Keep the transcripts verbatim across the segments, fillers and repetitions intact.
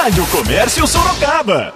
Rádio Comércio Sorocaba.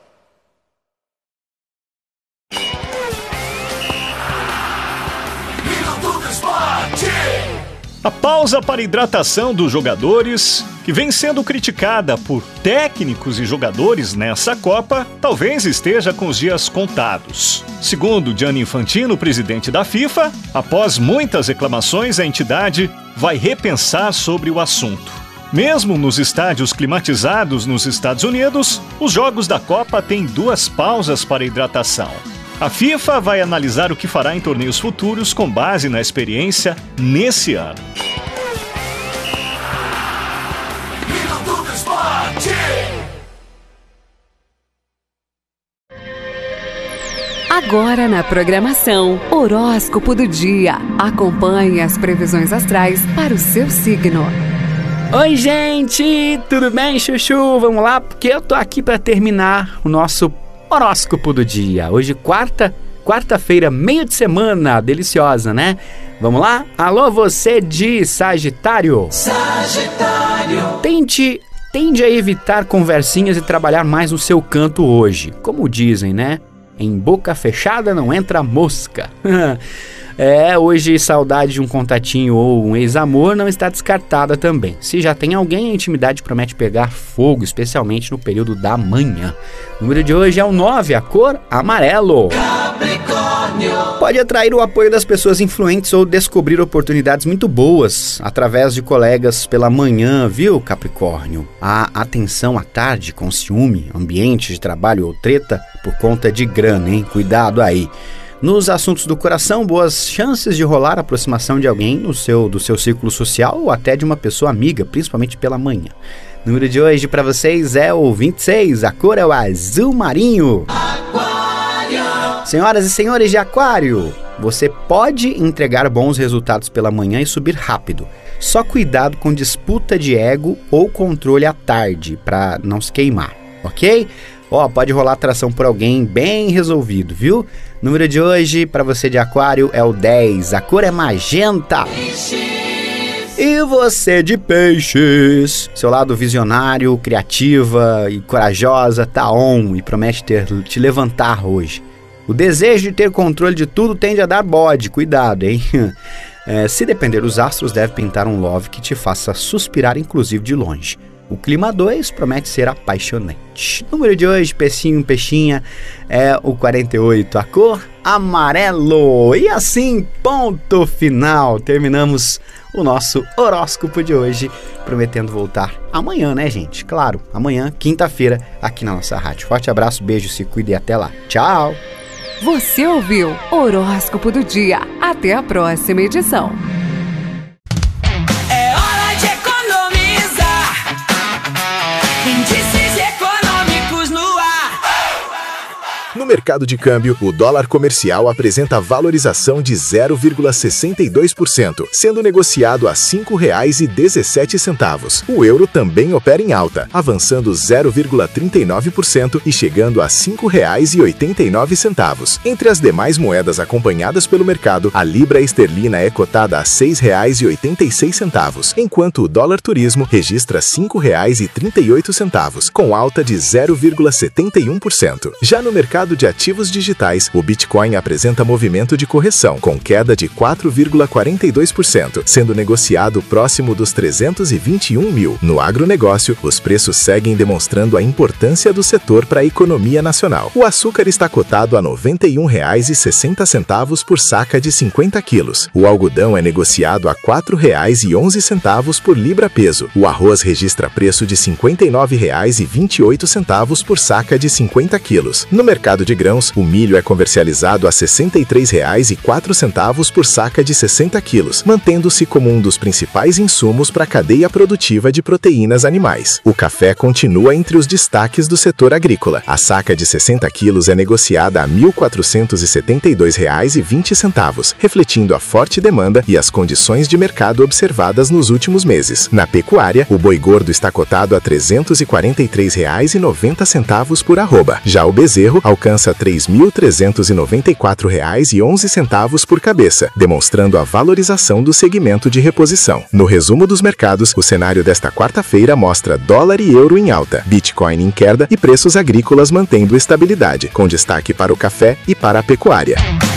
A pausa para hidratação dos jogadores, que vem sendo criticada por técnicos e jogadores nessa Copa, talvez esteja com os dias contados. Segundo Gianni Infantino, presidente da FIFA, após muitas reclamações, a entidade vai repensar sobre o assunto. Mesmo nos estádios climatizados nos Estados Unidos, os jogos da Copa têm duas pausas para hidratação. A FIFA vai analisar o que fará em torneios futuros com base na experiência nesse ano. Agora na programação, Horóscopo do Dia. Acompanhe as previsões astrais para o seu signo. Oi, gente! Tudo bem, Chuchu? Vamos lá, porque eu tô aqui para terminar o nosso horóscopo do dia. Hoje, quarta, quarta-feira, meio de semana, deliciosa, né? Vamos lá? Alô, você de Sagitário. Sagitário. Tente, tende a evitar conversinhas e trabalhar mais no seu canto hoje. Como dizem, né? Em boca fechada não entra mosca. É, hoje saudade de um contatinho ou um ex-amor não está descartada também. Se já tem alguém, a intimidade promete pegar fogo, especialmente no período da manhã. O número de hoje é o nove, a cor amarelo. Capricórnio. Pode atrair o apoio das pessoas influentes ou descobrir oportunidades muito boas através de colegas pela manhã, viu, Capricórnio? A atenção à tarde com ciúme, ambiente de trabalho ou treta por conta de grana, hein? Cuidado aí. Nos assuntos do coração, boas chances de rolar a aproximação de alguém no seu, do seu círculo social ou até de uma pessoa amiga, principalmente pela manhã. O número de hoje para vocês é o vinte e seis, a cor é o azul marinho. Aquário. Senhoras e senhores de Aquário, você pode entregar bons resultados pela manhã e subir rápido. Só cuidado com disputa de ego ou controle à tarde, para não se queimar, ok? Ó, pode rolar atração por alguém bem resolvido, viu? Número de hoje, para você de Aquário, é o dez. A cor é magenta. E você de Peixes? Seu lado visionário, criativa e corajosa tá on e promete ter, te levantar hoje. O desejo de ter controle de tudo tende a dar bode. Cuidado, hein? É, se depender dos astros, deve pintar um love que te faça suspirar, inclusive de longe. O clima dois promete ser apaixonante. O número de hoje, peixinho, peixinha, é o quarenta e oito, a cor amarelo. E assim, ponto final. Terminamos o nosso horóscopo de hoje, prometendo voltar amanhã, né, gente? Claro, amanhã, quinta-feira, aqui na nossa rádio. Forte abraço, beijo, se cuide e até lá. Tchau! Você ouviu Horóscopo do Dia. Até a próxima edição. No mercado de câmbio, o dólar comercial apresenta valorização de zero vírgula sessenta e dois por cento, sendo negociado a cinco reais e dezessete centavos. O euro também opera em alta, avançando zero vírgula trinta e nove por cento e chegando a cinco reais e oitenta e nove centavos. Entre as demais moedas acompanhadas pelo mercado, a libra esterlina é cotada a seis reais e oitenta e seis centavos, enquanto o dólar turismo registra cinco reais e trinta e oito centavos, com alta de zero vírgula setenta e um por cento. Já no mercado de ativos digitais, o Bitcoin apresenta movimento de correção, com queda de quatro vírgula quarenta e dois por cento, sendo negociado próximo dos trezentos e vinte e um mil. No agronegócio, os preços seguem demonstrando a importância do setor para a economia nacional. O açúcar está cotado a noventa e um reais e sessenta centavos por saca de cinquenta quilos. O algodão é negociado a quatro reais e onze centavos por libra-peso. O arroz registra preço de cinquenta e nove reais e vinte e oito centavos por saca de cinquenta quilos. No mercado de grãos, o milho é comercializado a sessenta e três reais e quatro centavos por saca de sessenta quilos, mantendo-se como um dos principais insumos para a cadeia produtiva de proteínas animais. O café continua entre os destaques do setor agrícola. A saca de sessenta quilos é negociada a mil quatrocentos e setenta e dois reais e vinte centavos, refletindo a forte demanda e as condições de mercado observadas nos últimos meses. Na pecuária, o boi gordo está cotado a trezentos e quarenta e três reais e noventa centavos por arroba. Já o bezerro alcança alcança três mil trezentos e noventa e quatro reais e onze centavos por cabeça, demonstrando a valorização do segmento de reposição. No resumo dos mercados, o cenário desta quarta-feira mostra dólar e euro em alta, Bitcoin em queda e preços agrícolas mantendo estabilidade, com destaque para o café e para a pecuária.